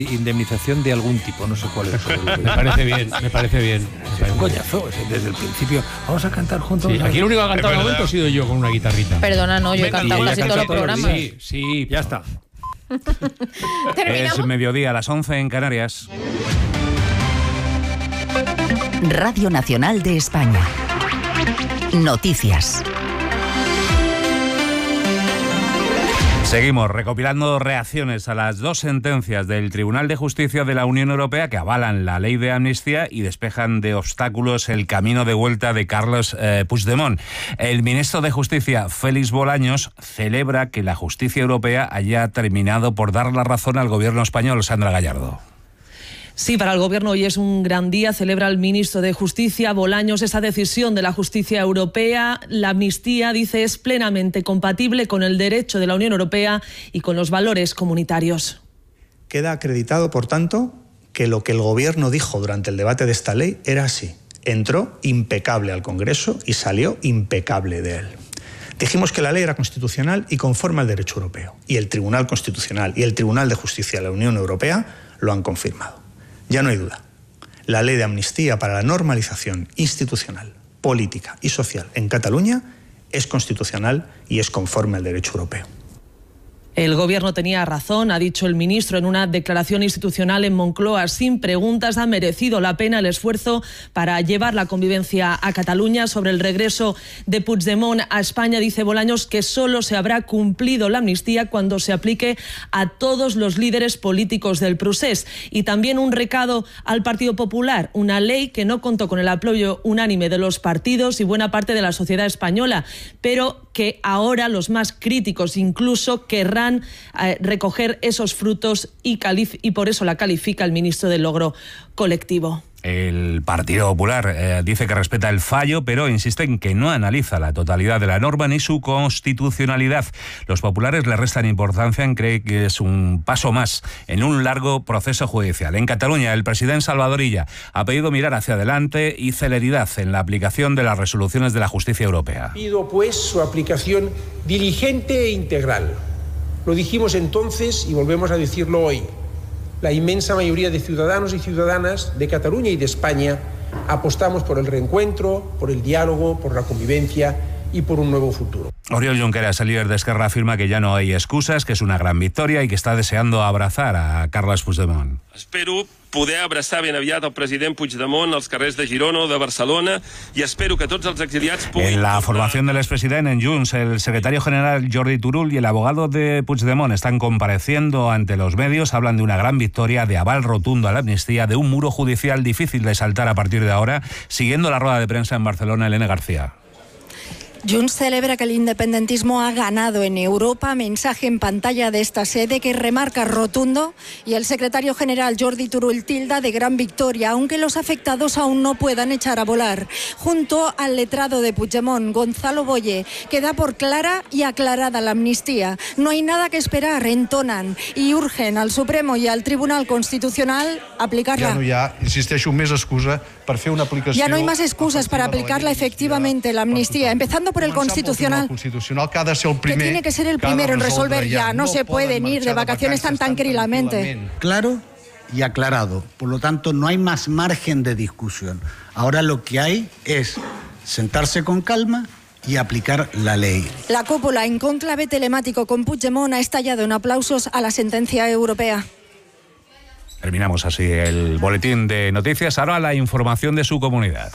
Indemnización de algún tipo, no sé cuál es. Me parece bien. Es un coñazo, desde el principio. Vamos a cantar juntos. Sí, aquí el único que ha cantado de momento ha sido yo con una guitarrita. Perdona, no, yo he cantado casi todos los programas. Sí, ya está. Es mediodía, a las 11 en Canarias. Radio Nacional de España. Noticias. Seguimos recopilando reacciones a las dos sentencias del Tribunal de Justicia de la Unión Europea que avalan la ley de amnistía y despejan de obstáculos el camino de vuelta de Carles Puigdemont. El ministro de Justicia, Félix Bolaños, celebra que la justicia europea haya terminado por dar la razón al gobierno español. Sandra Gallardo. Sí, para el Gobierno hoy es un gran día. Celebra el ministro de Justicia, Bolaños, esa decisión de la justicia europea. La amnistía, dice, es plenamente compatible con el derecho de la Unión Europea y con los valores comunitarios. Queda acreditado, por tanto, que lo que el Gobierno dijo durante el debate de esta ley era así. Entró impecable al Congreso y salió impecable de él. Dijimos que la ley era constitucional y conforme al derecho europeo. Y el Tribunal Constitucional y el Tribunal de Justicia de la Unión Europea lo han confirmado. Ya no hay duda. La ley de amnistía para la normalización institucional, política y social en Cataluña es constitucional y es conforme al derecho europeo. El Gobierno tenía razón, ha dicho el ministro en una declaración institucional en Moncloa. Sin preguntas, ha merecido la pena el esfuerzo para llevar la convivencia a Cataluña. Sobre el regreso de Puigdemont a España, dice Bolaños que solo se habrá cumplido la amnistía cuando se aplique a todos los líderes políticos del procés. Y también un recado al Partido Popular, una ley que no contó con el apoyo unánime de los partidos y buena parte de la sociedad española, pero que ahora los más críticos incluso querrán recoger esos frutos y por eso la califica el ministro del logro colectivo. El Partido Popular dice que respeta el fallo, pero insiste en que no analiza la totalidad de la norma ni su constitucionalidad. Los populares le restan importancia en creer que es un paso más en un largo proceso judicial. En Cataluña, el presidente Salvador Illa ha pedido mirar hacia adelante y celeridad en la aplicación de las resoluciones de la justicia europea. Pido, pues, su aplicación diligente e integral. Lo dijimos entonces y volvemos a decirlo hoy. La inmensa mayoría de ciudadanos y ciudadanas de Cataluña y de España apostamos por el reencuentro, por el diálogo, por la convivencia y por un nuevo futuro. Oriol Junqueras, el líder de Esquerra, afirma que ya no hay excusas, que es una gran victoria y que está deseando abrazar a Carles Puigdemont. Espero poder abraçar ben aviat el president Puigdemont als carrers de Girona o de Barcelona i espero que tots els exiliats puguin... En la formación del expresidente en Junts, el secretario general Jordi Turull y el abogado de Puigdemont están compareciendo ante los medios. Hablan de una gran victoria, de aval rotundo a la amnistía, de un muro judicial difícil de saltar a partir de ahora. Siguiendo la rueda de prensa en Barcelona, Elena García. Junts celebra que el independentismo ha ganado en Europa, mensaje en pantalla de esta sede que remarca rotundo, y el secretario general Jordi Turull tilda de gran victoria, aunque los afectados aún no puedan echar a volar. Junto al letrado de Puigdemont, Gonzalo Boye, que da por clara y aclarada la amnistía. No hay nada que esperar, entonan, y urgen al Supremo y al Tribunal Constitucional aplicarla. Ja no hi ha, insisteixo, més excusa per fer una aplicació... Ya no hay más excusas para aplicarla efectivamente, la amnistía, empezando por el Constitucional, que tiene que ser el primero en resolver ya. No se pueden ir de vacaciones tan tranquilamente. Claro y aclarado. Por lo tanto, no hay más margen de discusión. Ahora lo que hay es sentarse con calma y aplicar la ley. La cúpula en cónclave telemático con Puigdemont ha estallado en aplausos a la sentencia europea. Terminamos así el boletín de noticias. Ahora la información de su comunidad.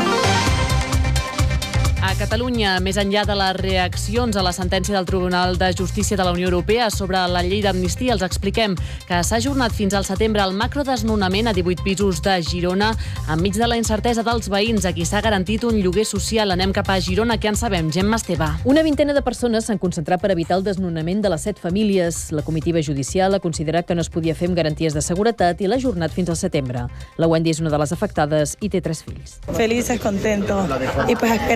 A Catalunya, més enllà de les reaccions a la sentència del Tribunal de Justícia de la Unió Europea sobre la llei d'amnistia, els expliquem que s'ha ajornat fins al setembre el macrodesnonament a 18 pisos de Girona enmig de la incertesa dels veïns a qui s'ha garantit un lloguer social. Anem cap a Girona, què en sabem? Gemma Esteve. Una vintena de persones s'han concentrat per evitar el desnonament de les 7 famílies. La comitiva judicial ha considerat que no es podia fer amb garanties de seguretat i l'ha ajornat fins al setembre. La Wendy és una de les afectades i té 3 fills. Felices, contentos y pues a esperar. Hay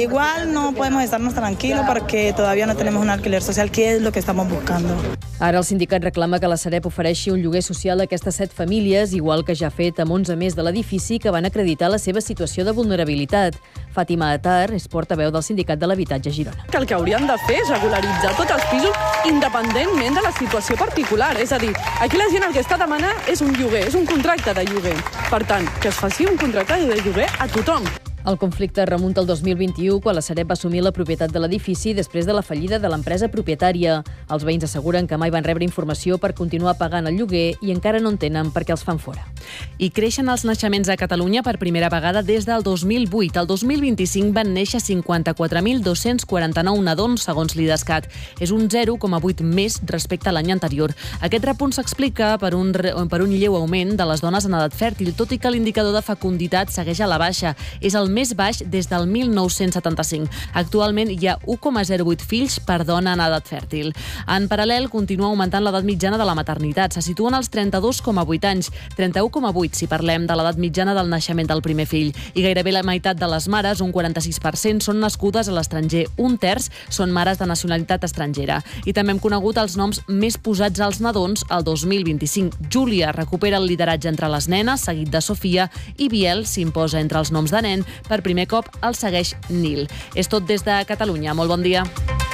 igual no podemos estarnos tranquilos perquè todavía no tenemos un alquiler social, que és lo que estamos buscando. Ara el sindicat reclama que la Sareb ofereixi un lloguer social a aquestes 7 famílies, igual que ja ha fet amb 11 més de l'edifici que van acreditar la seva situació de vulnerabilitat. Fàtima Atar és portaveu del Sindicat de l'Habitatge a Girona. Que el que haurien de fer és regularitzar tots els pisos independentment de la situació particular. És a dir, aquí la gent el que està demanant és un lloguer, és un contracte de lloguer. Per tant, que es faci un contracte de lloguer a tothom. El conflicte remunta al 2021, quan la Sareb va assumir la propietat de l'edifici després de la fallida de l'empresa propietària. Els veïns asseguren que mai van rebre informació per continuar pagant el lloguer i encara no entenen per què els fan fora. I creixen els naixements a Catalunya per primera vegada des del 2008. El 2025 van néixer 54.249 nadons, segons l'IDESCAT. És un 0,8 més respecte a l'any anterior. Aquest repunt s'explica per un lleu augment de les dones en edat fèrtil, tot i que l'indicador de fecunditat segueix a la baixa. És el més baix des del 1975. Actualment hi ha 1,08 fills per dona en edat fèrtil. En paral·lel, continua augmentant l'edat mitjana de la maternitat. Se situen als 32,8 anys, 31,8 si parlem de l'edat mitjana del naixement del primer fill. I gairebé la meitat de les mares, un 46%, són nascudes a l'estranger. Un terç són mares de nacionalitat estrangera. I també hem conegut els noms més posats als nadons al 2025. Júlia recupera el lideratge entre les nenes, seguit de Sofia, i Biel s'imposa entre els noms de nen. Per primer cop el segueix Nil. És tot des de Catalunya. Molt bon dia.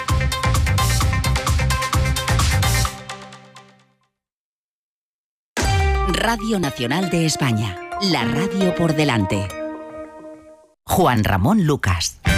Radio Nacional de España. La radio por delante. Juan Ramón Lucas.